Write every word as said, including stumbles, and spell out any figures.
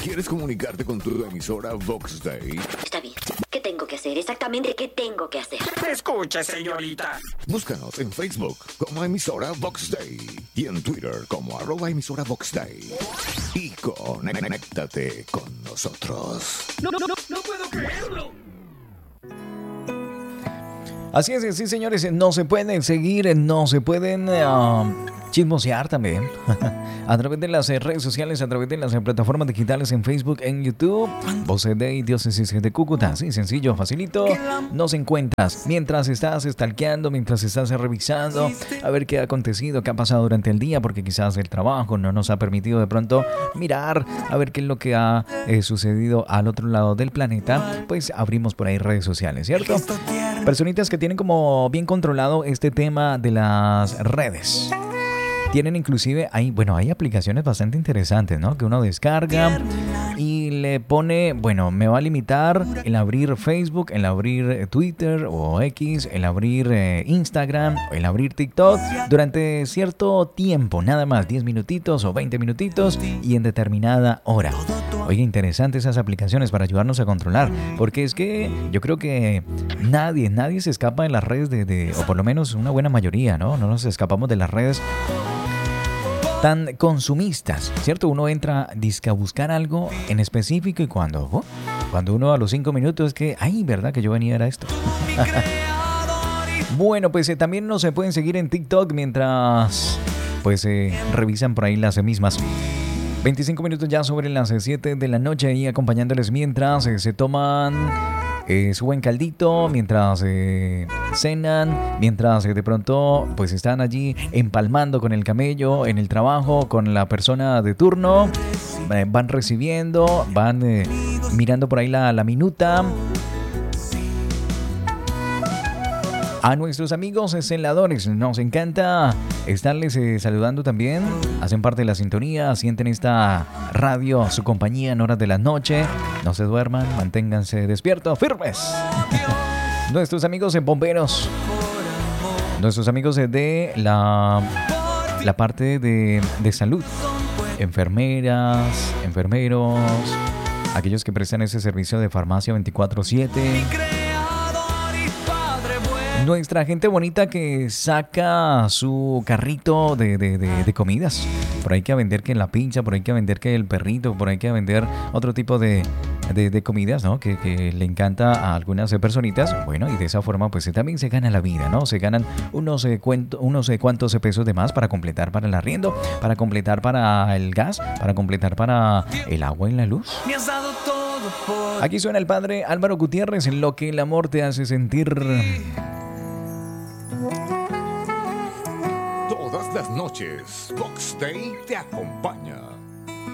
¿Quieres comunicarte con tu emisora Vox Day? Está bien. ¿Qué tengo que hacer? Exactamente, ¿qué tengo que hacer? Escuche, señorita. Búscanos en Facebook como emisora Vox Day y en Twitter como arroba emisora Vox Day. Y conéctate con nosotros. No, no, no, no puedo creerlo. Así es, sí, señores, no se pueden seguir, no se pueden uh, chismosear también a través de las redes sociales, a través de las plataformas digitales en Facebook, en YouTube. Voz Day, Diócesis de Cúcuta, sí, sencillo, facilito. Nos encuentras mientras estás stalkeando, mientras estás revisando a ver qué ha acontecido, qué ha pasado durante el día, porque quizás el trabajo no nos ha permitido de pronto mirar a ver qué es lo que ha eh, sucedido al otro lado del planeta. Pues abrimos por ahí redes sociales, ¿cierto? Personitas que tienen como bien controlado este tema de las redes. Tienen inclusive, hay, bueno, hay aplicaciones bastante interesantes, ¿no? Que uno descarga y le pone, bueno, me va a limitar el abrir Facebook, el abrir Twitter o X, el abrir eh, Instagram, el abrir TikTok durante cierto tiempo, nada más, diez minutitos o veinte minutitos y en determinada hora. Oye, interesantes esas aplicaciones para ayudarnos a controlar, porque es que yo creo que nadie, nadie se escapa de las redes de, de o por lo menos una buena mayoría, ¿no? No nos escapamos de las redes tan consumistas, ¿cierto? Uno entra dizque a buscar algo en específico y cuando, oh, cuando uno a los cinco minutos es que, ay, ¿verdad que yo venía era esto? Bueno, pues eh, también nos se pueden seguir en TikTok mientras pues eh, revisan por ahí las mismas. veinticinco minutos ya sobre las siete de la noche y acompañándoles mientras eh, se toman eh, su buen caldito, mientras eh, cenan, mientras eh, de pronto pues están allí empalmando con el camello en el trabajo, con la persona de turno, eh, van recibiendo, van eh, mirando por ahí la, la minuta. A nuestros amigos celadores, nos encanta estarles eh, saludando también. Hacen parte de la sintonía, sienten esta radio, su compañía en horas de la noche. No se duerman, manténganse despiertos, firmes. Nuestros amigos en bomberos, nuestros amigos de la, la parte de, de salud, enfermeras, enfermeros, aquellos que prestan ese servicio de farmacia veinticuatro siete. Nuestra gente bonita que saca su carrito de, de, de, de comidas. Por ahí que a vender que la pincha, por ahí que a vender que el perrito, por ahí que a vender otro tipo de, de, de comidas, ¿no? Que, que le encanta a algunas personitas. Bueno, y de esa forma pues también se gana la vida, ¿no? Se ganan unos, eh, cuento, unos eh, cuantos pesos de más para completar para el arriendo, para completar para el gas, para completar para el agua y la luz. Aquí suena el padre Álvaro Gutiérrez, en Lo que el amor te hace sentir. Todas las noches, Vox Day te acompaña.